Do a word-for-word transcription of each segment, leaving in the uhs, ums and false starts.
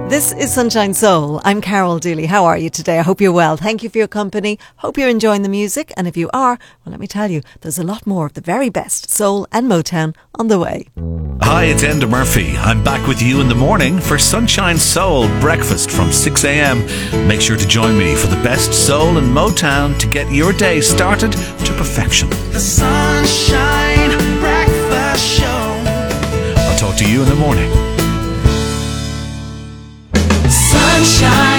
This is Sunshine Soul. I'm Carol Dooley. How are you today? I hope you're well. Thank you for your company. Hope you're enjoying the music. And if you are, well, let me tell you, there's a lot more of the very best soul and Motown on the way. Hi, it's Enda Murphy. I'm back with you in the morning for Sunshine Soul breakfast from six a.m. Make sure to join me for the best soul and Motown to get your day started to perfection. The Sunshine Breakfast Show. I'll talk to you in the morning. Sunshine.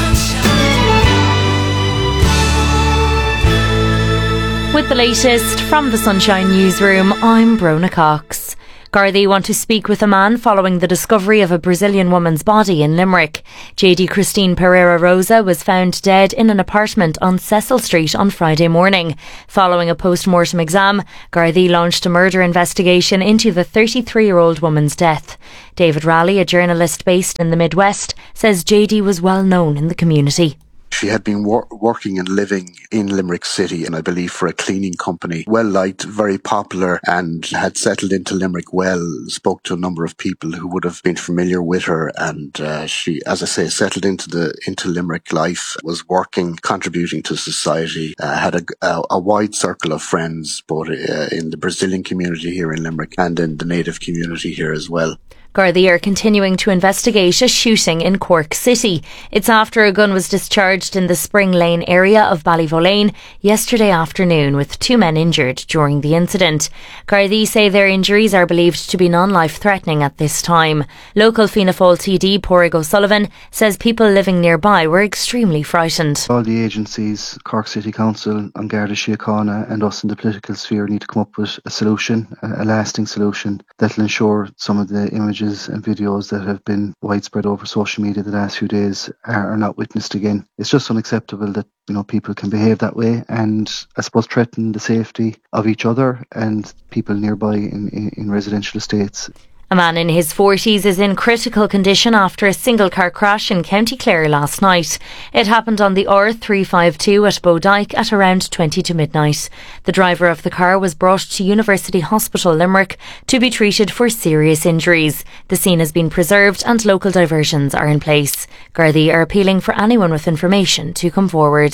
With the latest from the Sunshine Newsroom, I'm Brona Cox. Gardaí want to speak with a man following the discovery of a Brazilian woman's body in Limerick. J D Christine Pereira Rosa was found dead in an apartment on Cecil Street on Friday morning. Following a post-mortem exam, Gardaí launched a murder investigation into the thirty-three-year-old woman's death. David Raleigh, a journalist based in the Midwest, says J D was well known in the community. She had been wor- working and living in Limerick City, and I believe for a cleaning company. Well liked, very popular, and had settled into Limerick well. Spoke to a number of people who would have been familiar with her, and uh, she, as I say, settled into the into Limerick life. Was working, contributing to society. Uh, had a, a, a wide circle of friends, both uh, in the Brazilian community here in Limerick and in the native community here as well. Gardaí are continuing to investigate a shooting in Cork City. It's after a gun was discharged in the Spring Lane area of Ballyvolane yesterday afternoon, with two men injured during the incident. Gardaí say their injuries are believed to be non-life-threatening at this time. Local Fianna Fáil T D Pádraig O'Sullivan says people living nearby were extremely frightened. All the agencies, Cork City Council, An Garda Síochána and us in the political sphere need to come up with a solution, a lasting solution that will ensure some of the images and videos that have been widespread over social media the last few days are, are not witnessed again. It's just unacceptable that, you know, people can behave that way and, I suppose, threaten the safety of each other and people nearby in, in, in residential estates. A man in his forties is in critical condition after a single car crash in County Clare last night. It happened on the R three fifty-two at Bodyke at around twenty to midnight. The driver of the car was brought to University Hospital Limerick to be treated for serious injuries. The scene has been preserved and local diversions are in place. Gardaí are appealing for anyone with information to come forward.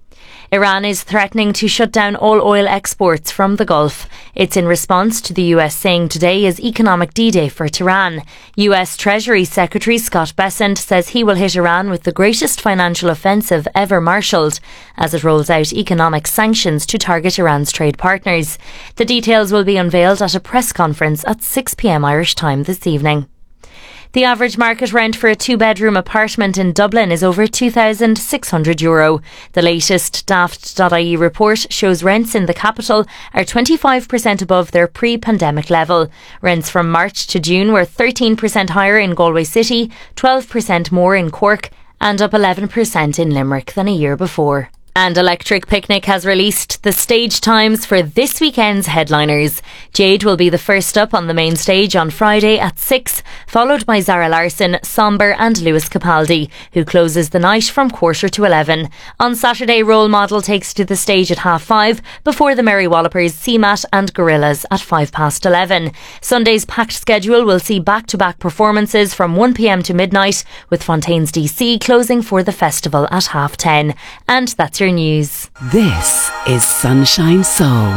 Iran is threatening to shut down all oil exports from the Gulf. It's in response to the U S saying today is economic D-Day for Tehran. U S Treasury Secretary Scott Bessent says he will hit Iran with the greatest financial offensive ever marshalled as it rolls out economic sanctions to target Iran's trade partners. The details will be unveiled at a press conference at six p.m. Irish time this evening. The average market rent for a two-bedroom apartment in Dublin is over two thousand six hundred euro. The latest daft dot I E report shows rents in the capital are twenty-five percent above their pre-pandemic level. Rents from March to June were thirteen percent higher in Galway City, twelve percent more in Cork and up eleven percent in Limerick than a year before. And Electric Picnic has released the stage times for this weekend's headliners. Jade will be the first up on the main stage on Friday at six, followed by Zara Larsson, Somber and Lewis Capaldi, who closes the night from quarter to eleven. On Saturday, Role Model takes to the stage at half five, before the Merry Wallopers, C MAT and Gorillaz at five past eleven. Sunday's packed schedule will see back-to-back performances from one p.m. to midnight, with Fontaines D C closing for the festival at half ten. And that's your news. This is Sunshine Soul.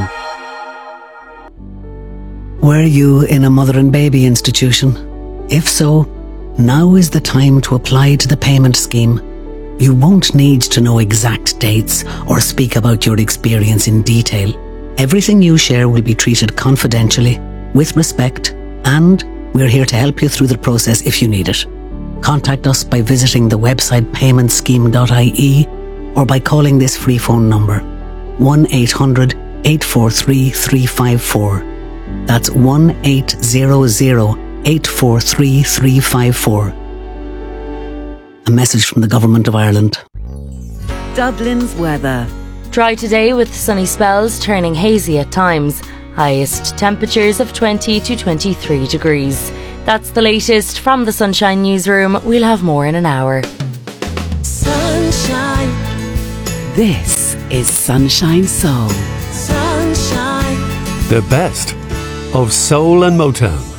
Were you in a mother and baby institution? If so, now is the time to apply to the payment scheme. You won't need to know exact dates or speak about your experience in detail. Everything you share will be treated confidentially, with respect, and we're here to help you through the process if you need it. Contact us by visiting the website payment scheme dot I E or by calling this free phone number one eight hundred eight four three three five four. That's one eight hundred eight four three three five four. A message from the Government of Ireland. Dublin's weather. Dry today with sunny spells turning hazy at times. Highest temperatures of twenty to twenty-three degrees. That's the latest from the Sunshine Newsroom. We'll have more in an hour. Sunshine. This is Sunshine Soul. Sunshine. The best of soul and Motown.